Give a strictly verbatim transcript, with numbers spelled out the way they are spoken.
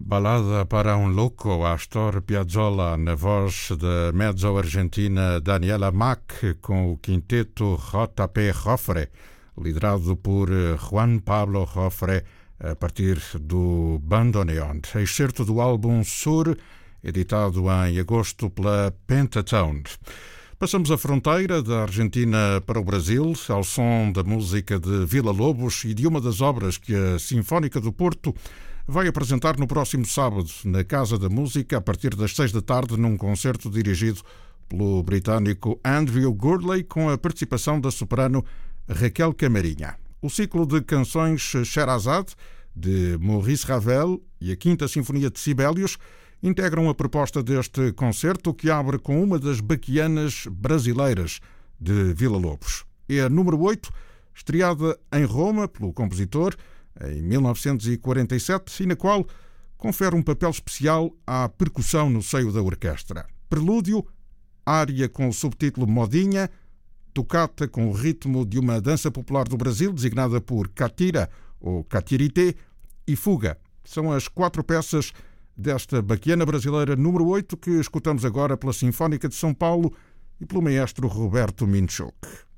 Balada para um Louco, Astor Piazzolla, na voz da mezzo-argentina Daniela Mack, com o quinteto J P Joffre, liderado por Juan Pablo Joffre, a partir do bandoneon. Excerto do álbum Sur, editado em agosto pela Pentatone. Passamos a fronteira da Argentina para o Brasil, ao som da música de Villa-Lobos e de uma das obras que a Sinfónica do Porto vai apresentar no próximo sábado, na Casa da Música, a partir das seis da tarde, num concerto dirigido pelo britânico Andrew Gurley, com a participação da soprano Raquel Camarinha. O ciclo de canções Sherazade, de Maurice Ravel, e a Quinta Sinfonia de Sibelius integram a proposta deste concerto, que abre com uma das baquianas brasileiras de Villa-Lobos. É a número oito, estreada em Roma pelo compositor em mil novecentos e quarenta e sete, e na qual confere um papel especial à percussão no seio da orquestra. Prelúdio, área com o subtítulo Modinha, tocata com o ritmo de uma dança popular do Brasil, designada por catira ou catirité, e fuga. São as quatro peças desta baquiana brasileira número oito, que escutamos agora pela Sinfónica de São Paulo e pelo maestro Roberto Minchuk.